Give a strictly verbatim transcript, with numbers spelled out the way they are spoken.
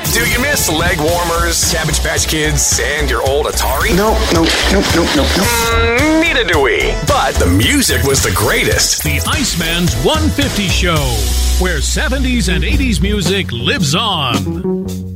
Do you miss leg warmers, Cabbage Patch Kids, and your old Atari? No, no, no, no, no, no. Mm, neither do we. But the music was the greatest. The Iceman's one fifty Show, where seventies and eighties music lives on.